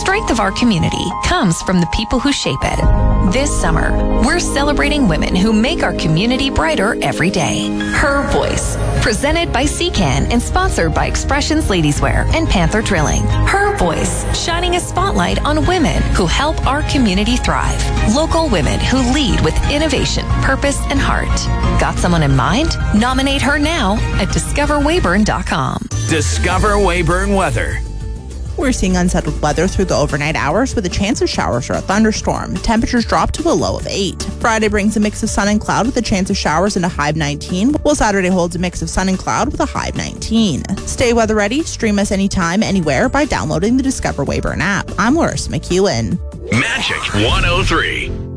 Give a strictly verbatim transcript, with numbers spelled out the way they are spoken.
strength of our community comes from the people who shape it. This summer, we're celebrating women who make our community brighter every day. Her Voice, presented by C C A N and sponsored by Expressions Ladieswear and Panther Drilling. Her Voice, shining a spotlight on women who help our community thrive. Local women who lead with innovation, purpose, and heart. Got someone in mind? Nominate her now at discover weyburn dot com. Discover Weyburn Weather. We're seeing unsettled weather through the overnight hours with a chance of showers or a thunderstorm. Temperatures drop to a low of eight. Friday brings a mix of sun and cloud with a chance of showers and a high of nineteen, while Saturday holds a mix of sun and cloud with a high of nineteen. Stay weather ready. Stream us anytime, anywhere by downloading the Discover Weyburn app. I'm Larissa McEwen. Magic one oh three.